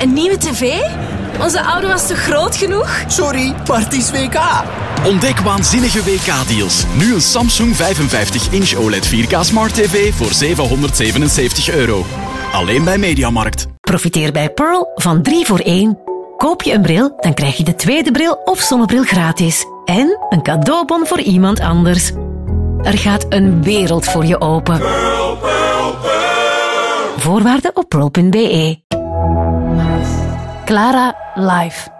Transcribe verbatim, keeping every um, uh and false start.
Een nieuwe tv? Onze oude was toch groot genoeg? Sorry, maar het is W K. Ontdek waanzinnige W K-deals. Nu een Samsung vijfenvijftig inch O L E D vier K Smart T V voor zevenhonderdzevenenzeventig euro. Alleen bij Mediamarkt. Profiteer bij Pearl van drie voor één. Koop je een bril, dan krijg je de tweede bril of zonnebril gratis. En een cadeaubon voor iemand anders. Er gaat een wereld voor je open. Pearl, Pearl, Pearl. Voorwaarden op pearl punt be. Clara Live.